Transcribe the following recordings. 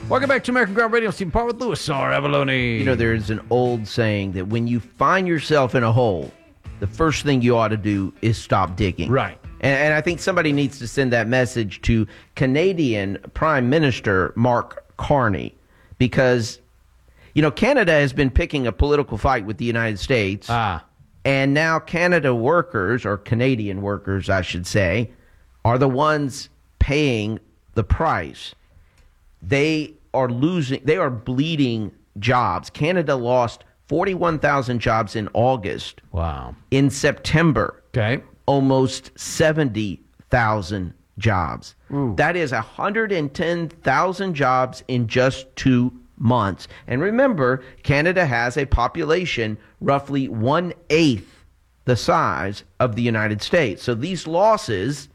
Welcome back to American Ground Radio. Steve Parr with Louis R. Avalone. You know, there's an old saying that when you find yourself in a hole, the first thing you ought to do is stop digging. Right. And I think somebody needs to send that message to Canadian Prime Minister Mark Carney, because, you know, Canada has been picking a political fight with the United States. And now Canada workers, or Canadian workers, I should say, are the ones paying the price. They are bleeding jobs. Canada lost 41,000 jobs in August. Wow. In September, Okay. almost 70,000 jobs. Ooh. That is 110,000 jobs in just 2 months. And remember, Canada has a population roughly 1/8 the size of the United States. So these losses,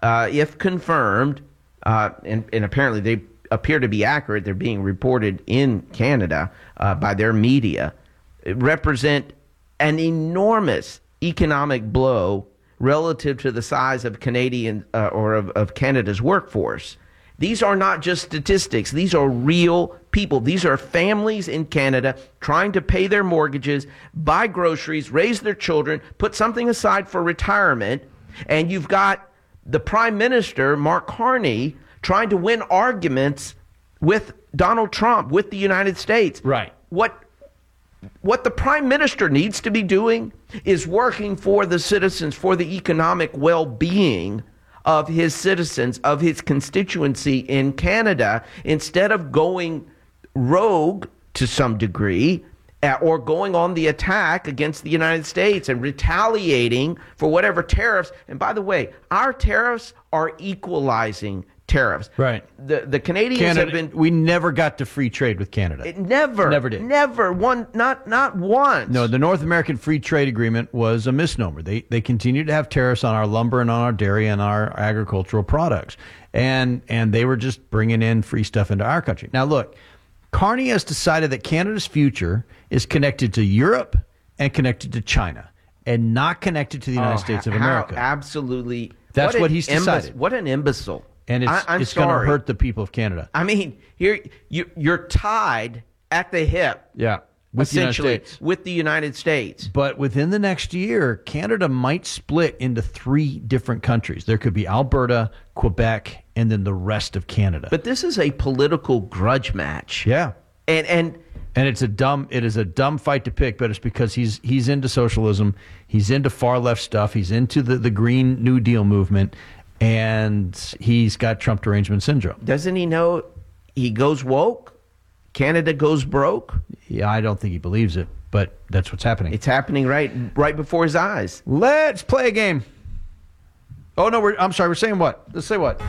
if confirmed, and apparently they appear to be accurate, they're being reported in Canada by their media, represent an enormous economic blow relative to the size of Canadian of Canada's workforce. These are not just statistics. These are real people. These are families in Canada trying to pay their mortgages, buy groceries, raise their children, put something aside for retirement. And you've got the Prime Minister, Mark Carney, trying to win arguments with Donald Trump, with the United States. Right. What the Prime Minister needs to be doing is working for the citizens, for the economic well-being of his citizens, of his constituency in Canada, instead of going rogue to some degree or going on the attack against the United States and retaliating for whatever tariffs. And by the way, our tariffs are equalizing tariffs. Right. The Canadians have been. We never got to free trade with Canada. Never did. Never. Not once. No, the North American Free Trade Agreement was a misnomer. They continued to have tariffs on our lumber and on our dairy and our agricultural products. And they were just bringing in free stuff into our country. Now, look, Carney has decided that Canada's future is connected to Europe and connected to China and not connected to the United States of America. Absolutely. That's what he's decided. What an imbecile. And it's going to hurt the people of Canada. I mean, you're tied at the hip. Yeah. Essentially, with the United States. But within the next year, Canada might split into 3 different countries. There could be Alberta, Quebec, and then the rest of Canada. But this is a political grudge match. Yeah. And it is a dumb fight to pick, but it's because he's into socialism, he's into far left stuff, he's into the Green New Deal movement, and he's got Trump derangement syndrome. Doesn't he know he goes woke? Canada goes broke? Yeah, I don't think he believes it, but that's what's happening. It's happening right before his eyes. Let's play a game. Oh, no, I'm sorry, we're saying what? Let's say what?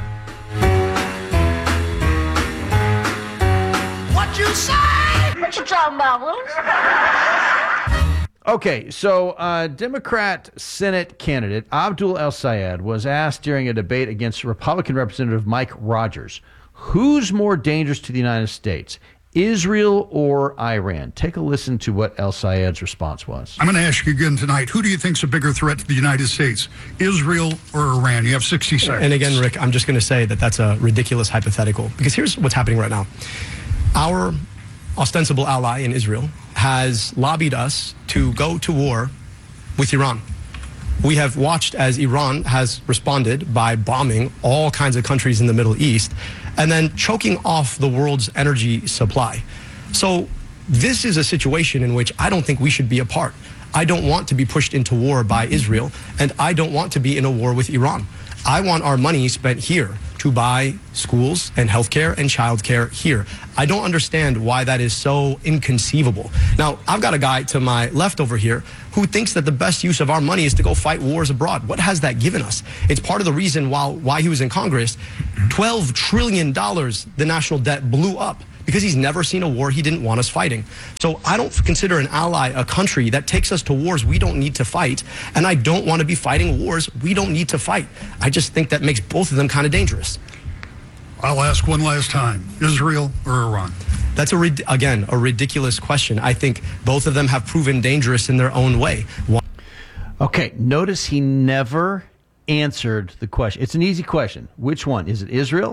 What you say? What you talking about, Louis? Okay, so Democrat Senate candidate Abdul El-Sayed was asked during a debate against Republican Representative Mike Rogers, who's more dangerous to the United States, Israel or Iran? Take a listen to what El-Sayed's response was. I'm going to ask you again tonight, who do you think's a bigger threat to the United States, Israel or Iran? You have 60 seconds. And again, Rick, I'm just going to say that that's a ridiculous hypothetical, because here's what's happening right now. Our ostensible ally in Israel has lobbied us to go to war with Iran. We have watched as Iran has responded by bombing all kinds of countries in the Middle East and then choking off the world's energy supply. So this is a situation in which I don't think we should be a part. I don't want to be pushed into war by Israel, and I don't want to be in a war with Iran. I want our money spent here to buy schools and healthcare and childcare here. I don't understand why that is so inconceivable. Now, I've got a guy to my left over here who thinks that the best use of our money is to go fight wars abroad. What has that given us? It's part of the reason why he was in Congress. $12 trillion, the national debt blew up, because he's never seen a war he didn't want us fighting. So I don't consider an ally a country that takes us to wars we don't need to fight, and I don't want to be fighting wars we don't need to fight. I just think that makes both of them kind of dangerous. I'll ask one last time, Israel or Iran? That's, again, a ridiculous question. I think both of them have proven dangerous in their own way. Okay, notice he never answered the question. It's an easy question. Which one? Is it Israel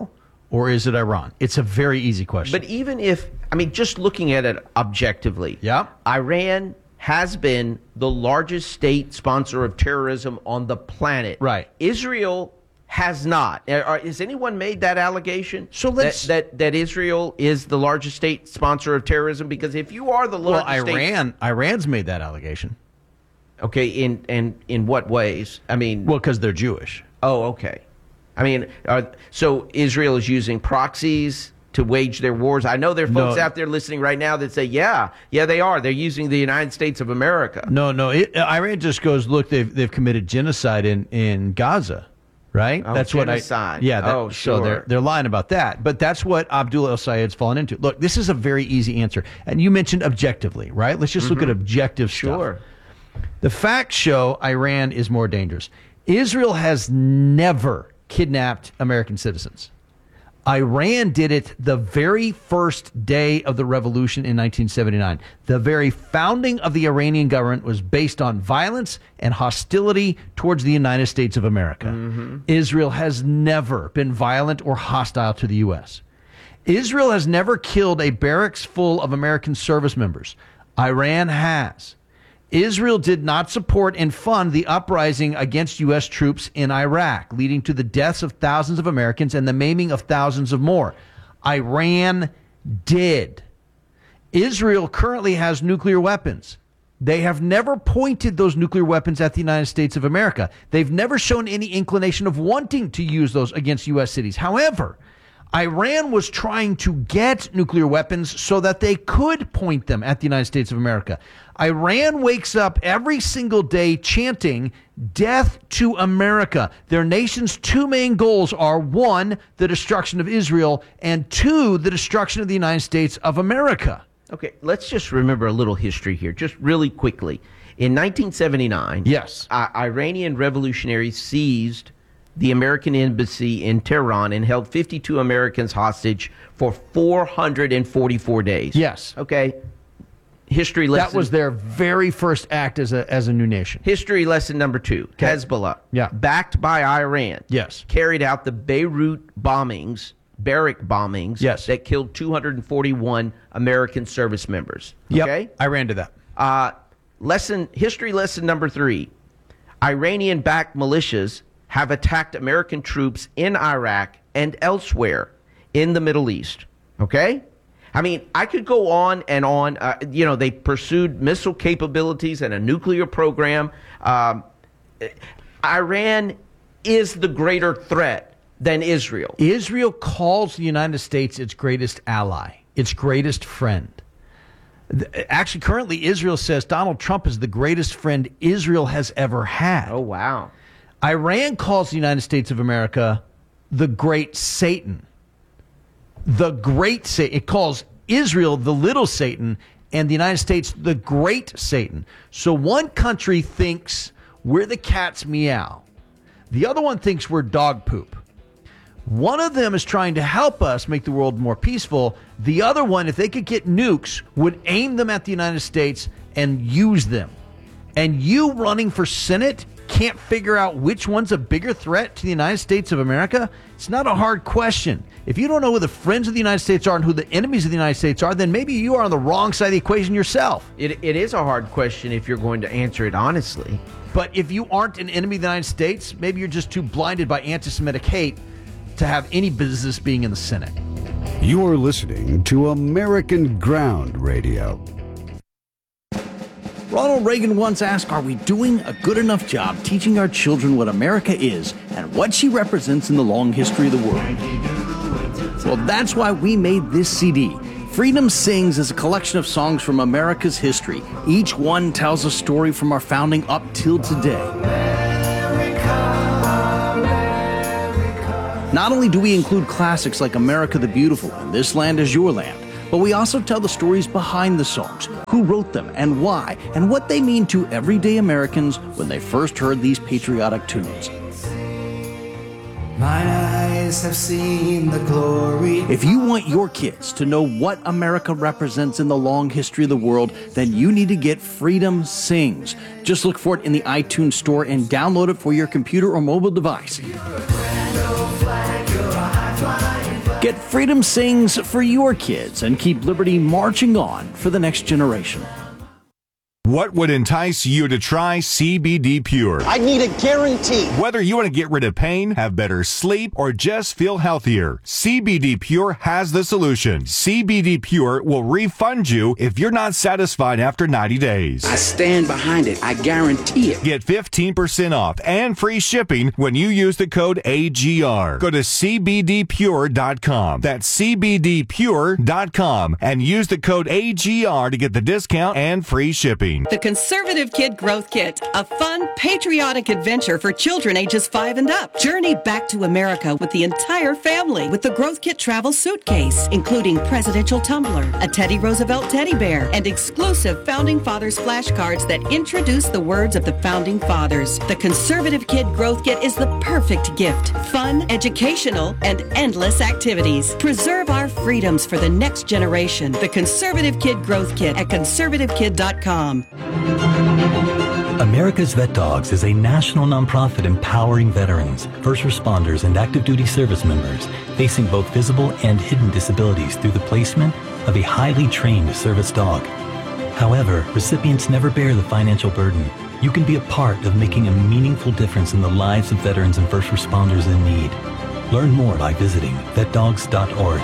or is it Iran? It's a very easy question. But even if, I mean, just looking at it objectively, Yeah. Iran has been the largest state sponsor of terrorism on the planet. Right. Israel has not. Has anyone made that allegation? So let's- that Israel is the largest state sponsor of terrorism? Because if you are the well, largest Iran's made that allegation. okay, in what ways? I mean, Well, because they're Jewish. oh, okay. I mean, so Israel is using proxies to wage their wars. I know there are folks No. out there listening right now that say, yeah, they are. They're using the United States of America. No. Iran just goes, look, they've committed genocide in Gaza, right? Oh, that's genocide. what Yeah. Oh, So sure. they're lying about that. But that's what Abdullah El-Sayed's fallen into. Look, this is a very easy answer. And you mentioned objectively, right? Let's just look at objective stuff. Sure. The facts show Iran is more dangerous. Israel has never kidnapped American citizens. Iran did it the very first day of the revolution in 1979. The very founding of the Iranian government was based on violence and hostility towards the United States of America. Israel has never been violent or hostile to the U.S. Israel has never killed a barracks full of American service members. Iran has. Israel did not support and fund the uprising against U.S. troops in Iraq, leading to the deaths of thousands of Americans and the maiming of thousands of more. Iran did. Israel currently has nuclear weapons. They have never pointed those nuclear weapons at the United States of America. They've never shown any inclination of wanting to use those against U.S. cities. However, Iran was trying to get nuclear weapons so that they could point them at the United States of America. Iran wakes up every single day chanting, "Death to America." Their nation's two main goals are, one, the destruction of Israel, and two, the destruction of the United States of America. Okay, let's just remember a little history here, just really quickly. In 1979, Yes. Iranian revolutionaries seized the American embassy in Tehran and held 52 Americans hostage for 444 days. Yes. Okay. History lesson. That was their very first act as a new nation. History lesson number 2. Hezbollah, Yeah. backed by Iran, Yes. carried out the Beirut bombings, barrack bombings, Yes. that killed 241 American service members. Yep. Okay? Iran did that. History lesson number 3. Iranian-backed militias have attacked American troops in Iraq and elsewhere in the Middle East. Okay? I mean, I could go on and on. They pursued missile capabilities and a nuclear program. Iran is the greater threat than Israel. Israel calls the United States its greatest ally, its greatest friend. Actually, currently, Israel says Donald Trump is the greatest friend Israel has ever had. Oh, wow. Iran calls the United States of America the great Satan. The great Satan. It calls Israel the little Satan and the United States the great Satan. So one country thinks we're the cat's meow. The other one thinks we're dog poop. One of them is trying to help us make the world more peaceful. The other one, if they could get nukes, would aim them at the United States and use them. And you running for Senate can't figure out which one's a bigger threat to the United States of America? It's not a hard question. If you don't know who the friends of the United States are and who the enemies of the United States are, then maybe you are on the wrong side of the equation yourself. It is a hard question if you're going to answer it honestly. But if you aren't an enemy of the United States, maybe you're just too blinded by anti-Semitic hate to have any business being in the Senate. You're listening to American Ground Radio. Ronald Reagan once asked, are we doing a good enough job teaching our children what America is and what she represents in the long history of the world? Well, that's why we made this CD. Freedom Sings is a collection of songs from America's history. Each one tells a story from our founding up till today. Not only do we include classics like America the Beautiful and This Land Is Your Land, but we also tell the stories behind the songs, who wrote them and why, and what they mean to everyday Americans when they first heard these patriotic tunes. Mine eyes have seen the glory. If you want your kids to know what America represents in the long history of the world, then you need to get Freedom Sings. Just look for it in the iTunes store and download it for your computer or mobile device. You're a grand old flag, you're a high-flying flag. Get Freedom Sings for your kids and keep liberty marching on for the next generation. What would entice you to try CBD Pure? I need a guarantee. Whether you want to get rid of pain, have better sleep, or just feel healthier, CBD Pure has the solution. CBD Pure will refund you if you're not satisfied after 90 days. I stand behind it. I guarantee it. Get 15% off and free shipping when you use the code AGR. Go to CBDPure.com. That's CBDPure.com and use the code AGR to get the discount and free shipping. The Conservative Kid Growth Kit, a fun, patriotic adventure for children ages 5 and up. Journey back to America with the entire family with the Growth Kit travel suitcase, including presidential tumbler, a Teddy Roosevelt teddy bear, and exclusive Founding Fathers flashcards that introduce the words of the Founding Fathers. The Conservative Kid Growth Kit is the perfect gift. Fun, educational, and endless activities. Preserve our freedoms for the next generation. The Conservative Kid Growth Kit at conservativekid.com. America's Vet Dogs is a national nonprofit empowering veterans, first responders, and active duty service members facing both visible and hidden disabilities through the placement of a highly trained service dog. However, recipients never bear the financial burden. You can be a part of making a meaningful difference in the lives of veterans and first responders in need. Learn more by visiting vetdogs.org.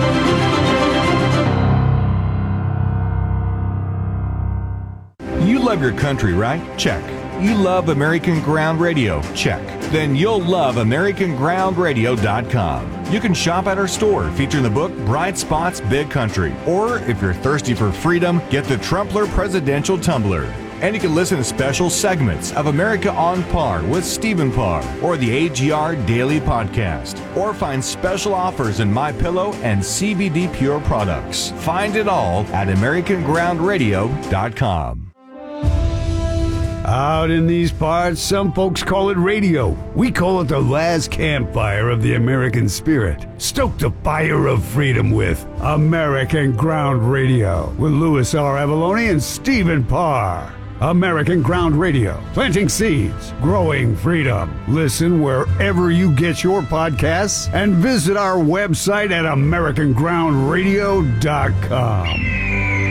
You love your country, right? Check. You love American Ground Radio? Check. Then you'll love AmericanGroundRadio.com. You can shop at our store featuring the book Bright Spots, Big Country. Or if you're thirsty for freedom, get the Trumpler Presidential Tumbler. And you can listen to special segments of America on Par with Stephen Parr or the AGR Daily Podcast. Or find special offers in MyPillow and CBD Pure products. Find it all at AmericanGroundRadio.com. Out in these parts, some folks call it radio. We call it the last campfire of the American spirit. Stoke the fire of freedom with American Ground Radio with Louis R. Avalone and Stephen Parr. American Ground Radio, planting seeds, growing freedom. Listen wherever you get your podcasts and visit our website at AmericanGroundRadio.com.